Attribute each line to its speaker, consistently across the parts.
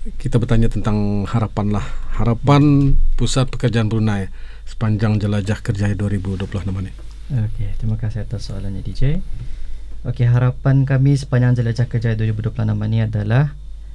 Speaker 1: kita bertanya tentang harapan Pusat Pekerjaan Brunei sepanjang Jelajah Kerjaya 2026 ni.
Speaker 2: Okey, terima kasih atas soalannya DJ. Okey, harapan kami sepanjang Jelajah Kerjaya 2026 ni adalah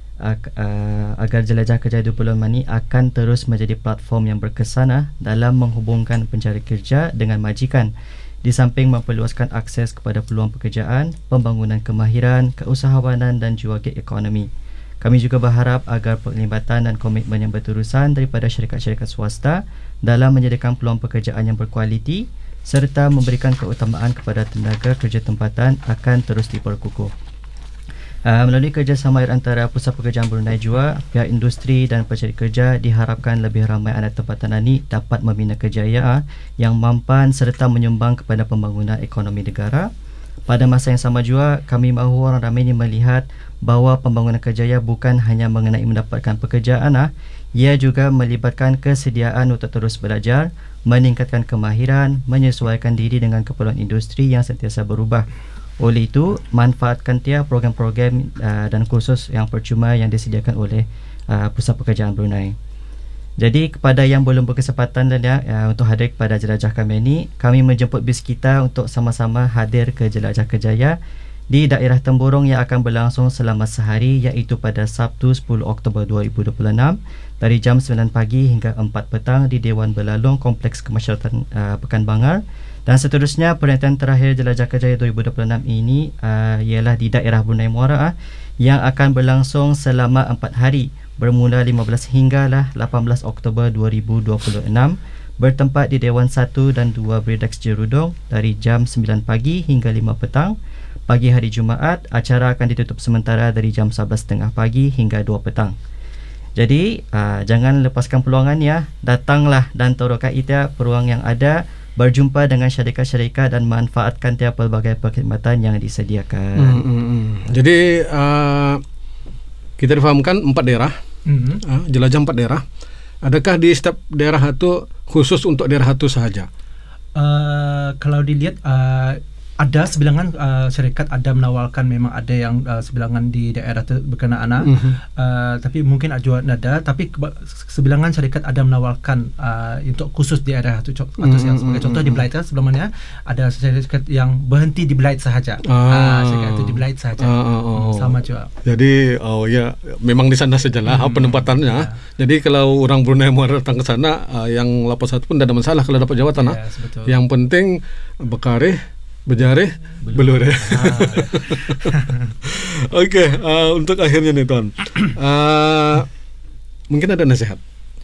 Speaker 2: agar Jelajah Kerjaya 2026 ni akan terus menjadi platform yang berkesan dalam menghubungkan pencari kerja dengan majikan, di samping memperluaskan akses kepada peluang pekerjaan, pembangunan kemahiran, keusahawanan dan juga gig ekonomi. Kami juga berharap agar perlibatan dan komitmen yang berterusan daripada syarikat-syarikat swasta dalam menyediakan peluang pekerjaan yang berkualiti serta memberikan keutamaan kepada tenaga kerja tempatan akan terus diperkukuh. Melalui kerjasama antara Pusat Pekerjaan Brunei juga, pihak industri dan pencari kerja diharapkan lebih ramai anak tempatan ini dapat membina kerjaya yang mampan serta menyumbang kepada pembangunan ekonomi negara. Pada masa yang sama juga, kami mahu orang ramai ini melihat bahawa pembangunan kerjaya bukan hanya mengenai mendapatkan pekerjaan, ia juga melibatkan kesediaan untuk terus belajar, meningkatkan kemahiran, menyesuaikan diri dengan keperluan industri yang sentiasa berubah. Oleh itu, manfaatkan tiap program-program dan kursus yang percuma yang disediakan oleh Pusat Pekerjaan Brunei. Jadi kepada yang belum berkesempatan untuk hadir kepada jelajah kami ini, kami menjemput bis kita untuk sama-sama hadir ke Jelajah Kerjaya di daerah Temburong yang akan berlangsung selama sehari, iaitu pada Sabtu 10 Oktober 2026 dari jam 9 pagi hingga 4 petang di Dewan Belalong Kompleks Kemasyarakatan Pekan Bangar. Dan seterusnya, perhentian terakhir Jelajah Kerjaya 2026 ini ialah di daerah Brunei Muara yang akan berlangsung selama 4 hari bermula 15 hinggalah 18 Oktober 2026, bertempat di Dewan 1 dan 2 Bredex Jerudong dari jam 9 pagi hingga 5 petang. Pagi hari Jumaat, acara akan ditutup sementara dari jam 11.30 pagi hingga 2 petang. Jadi jangan lepaskan peluangan ya, datanglah dan todokai tiap peluang yang ada, berjumpa dengan syarikat-syarikat dan manfaatkan tiap pelbagai perkhidmatan yang disediakan.
Speaker 1: Jadi kita difahamkan 4 daerah, jelajah 4 daerah. Adakah di setiap daerah itu khusus untuk daerah itu sahaja?
Speaker 3: Kalau dilihat ada sebilangan syarikat ada menawarkan, memang ada yang sebilangan di daerah berkenaan, tapi mungkin juga ada, tapi sebilangan syarikat ada menawarkan untuk khusus di daerah itu. Yang sebagai contoh di Belait sebelumnya ada syarikat yang berhenti di Belait sahaja. Syarikat itu di Belait sahaja. Sama juga. Jadi
Speaker 1: ya memang di sana sajalah penempatannya. Jadi kalau orang Brunei mau datang ke sana, yang lapas satu pun tidak ada masalah kalau dapat jawatan. Yang penting berkarih, berjarih, belureh. Okey, untuk akhirnya nih Tuan, mungkin ada nasihat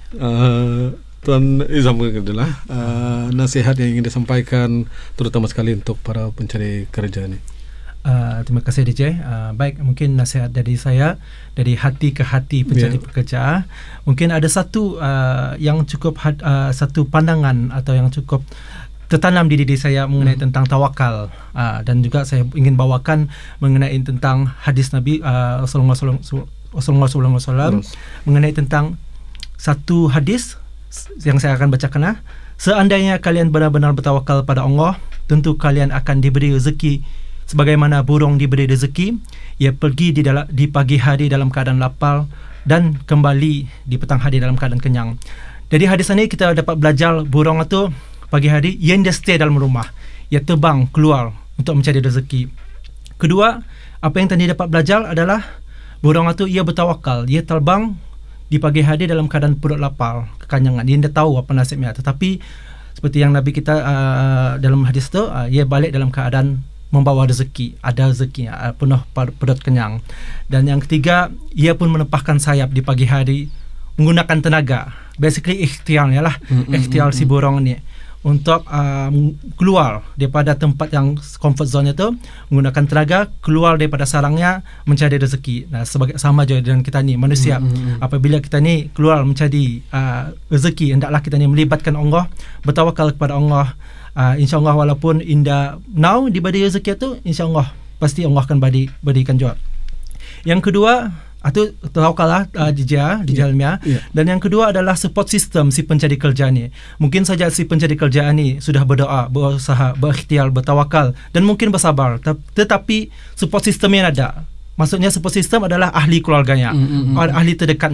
Speaker 1: Tuan Izam adalah nasihat yang ingin disampaikan terutama sekali untuk para pencari kerja ni.
Speaker 3: Terima kasih DJ. Baik, mungkin nasihat dari saya, dari hati ke hati pencari pekerja, mungkin ada satu yang cukup satu pandangan atau yang cukup tertanam di diri saya mengenai tentang tawakal, dan juga saya ingin bawakan mengenai tentang hadis Nabi sallallahu alaihi wasallam mengenai tentang satu hadis yang saya akan bacakan. Seandainya kalian benar-benar bertawakal pada Allah, tentu kalian akan diberi rezeki sebagaimana burung diberi rezeki, ia pergi di pagi hari dalam keadaan lapar dan kembali di petang hari dalam keadaan kenyang. Jadi hadis ini kita dapat belajar burung itu pagi hari, ia tidak stay dalam rumah, ia terbang keluar untuk mencari rezeki. Kedua, apa yang tadi dapat belajar adalah burung itu ia bertawakal, ia terbang di pagi hari dalam keadaan perut lapar, kekanyangan, dia tidak tahu apa nasibnya. Tetapi seperti yang Nabi kita dalam hadis itu, ia balik dalam keadaan membawa rezeki, ada rezekinya, penuh perut kenyang. Dan yang ketiga, ia pun menepahkan sayap di pagi hari menggunakan tenaga, basically ikhtiarnya lah, ikhtiar si burung ni untuk keluar daripada tempat yang comfort zone itu, menggunakan tenaga, keluar daripada sarangnya mencari rezeki. Nah, sama je dengan kita ni manusia. Apabila kita ni keluar mencari rezeki, hendaklah kita ni melibatkan Allah, bertawakal kepada Allah. InsyaAllah walaupun indah now diberi rezeki itu, insyaAllah pasti Allah akan berikan juga. Yang kedua, itu tawakal di Jalmia. Dan yang kedua adalah support system si pencari kerja ni. Mungkin saja si pencari kerja ni sudah berdoa, berusaha, berikhtiar, bertawakal dan mungkin bersabar, tetapi support system yang ada, maksudnya support system adalah ahli keluarganya, ahli terdekat